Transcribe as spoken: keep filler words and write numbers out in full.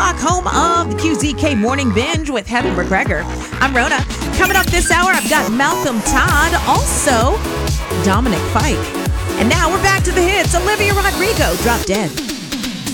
o'clock, home of the Q Z K Morning Binge with Heather McGregor. I'm Rhoda. Coming up this hour, I've got Malcolm Todd, also Dominic Fike. And now we're back to the hits. Olivia Rodrigo, Drop Dead.